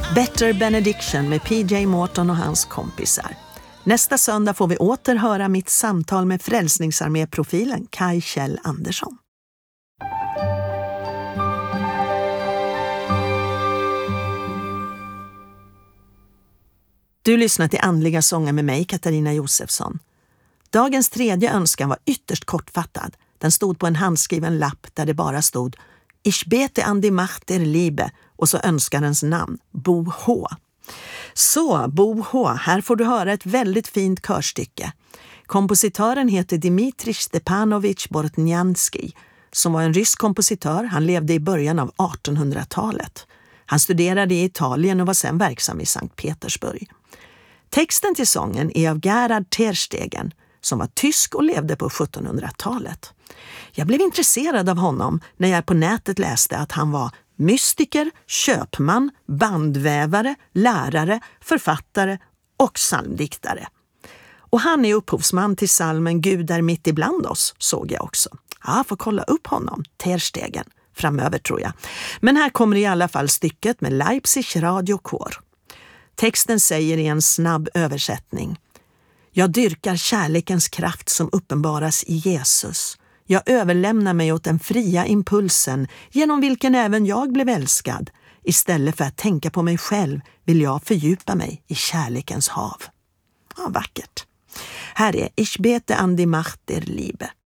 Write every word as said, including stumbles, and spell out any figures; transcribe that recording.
Better Benediction med P J Morton och hans kompisar. Nästa söndag får vi åter höra mitt samtal med Frälsningsarmé-profilen Kaj Kjell Andersson. Du lyssnar till Andliga sånger med mig, Katarina Josefsson. Dagens tredje önskan var ytterst kortfattad. Den stod på en handskriven lapp där det bara stod Ich bete an die Macht der Liebe och så önskarens namn, Bo H. Så, Bo H, här får du höra ett väldigt fint körstycke. Kompositören heter Dmitrij Stepanovich Bortnjanskij, som var en rysk kompositör. Han levde i början av artonhundratalet. Han studerade i Italien och var sedan verksam i Sankt Petersburg. Texten till sången är av Gerhard Terstegen, som var tysk och levde på sjuttonhundratalet. Jag blev intresserad av honom när jag på nätet läste att han var mystiker, köpman, bandvävare, lärare, författare och psalmdiktare. Och han är upphovsman till psalmen Gud är mitt ibland oss, såg jag också. Ja, får kolla upp honom, Terstegen, framöver tror jag. Men här kommer i alla fall stycket med Leipzig radiokår. Texten säger i en snabb översättning: Jag dyrkar kärlekens kraft som uppenbaras i Jesus. Jag överlämnar mig åt den fria impulsen genom vilken även jag blev älskad. Istället för att tänka på mig själv vill jag fördjupa mig i kärlekens hav. Ja, vackert. Här är Ich bete an die Macht der Liebe.